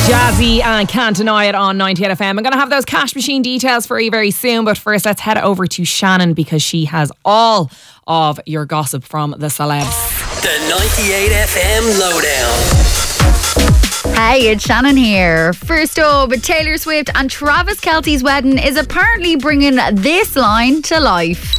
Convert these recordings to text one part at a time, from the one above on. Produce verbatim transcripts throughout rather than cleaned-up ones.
Jazzy and Can't Deny It on ninety-eight F M. I'm going to have those cash machine details for you very soon, but first let's head over to Shannon because she has all of your gossip from the celebs. The ninety-eight F M Lowdown. Hey, it's Shannon here. First up, Taylor Swift and Travis Kelce's wedding is apparently bringing this line to life.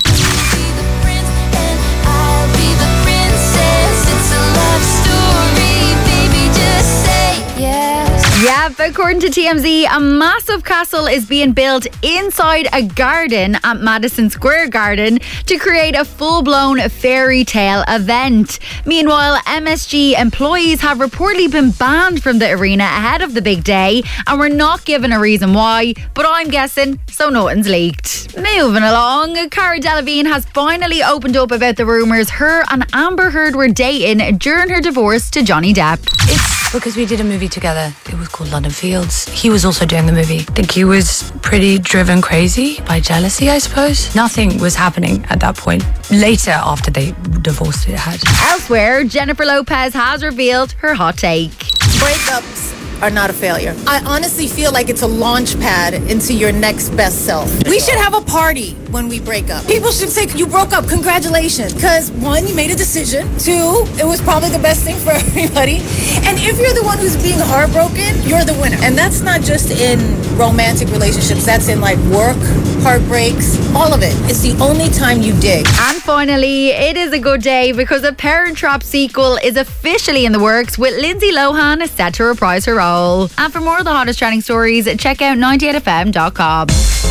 Yep, according to T M Z, a massive castle is being built inside a garden at Madison Square Garden to create a full-blown fairy tale event. Meanwhile, M S G employees have reportedly been banned from the arena ahead of the big day and were not given a reason why, but I'm guessing so nothing's leaked. Moving along, Cara Delevingne has finally opened up about the rumours her and Amber Heard were dating during her divorce to Johnny Depp. It's because we did a movie together. It was called London Fields. He was also doing the movie. I think he was pretty driven crazy by jealousy, I suppose. Nothing was happening at that point. Later, after they divorced, it had. Elsewhere, Jennifer Lopez has revealed her hot take. Breakups are not a failure. I honestly feel like it's a launch pad into your next best self. We should have a party when we break up. People should say, you broke up, congratulations. Because one, you made a decision. Two, it was probably the best thing for everybody. And if you're the one who's being heartbroken, you're the winner. And that's not just in romantic relationships. That's in like work, heartbreaks, all of it. It's the only time you dig. And finally, it is a good day because a Parent Trap sequel is officially in the works with Lindsay Lohan set to reprise her role. And for more of the hottest trending stories, check out ninety-eight F M dot com.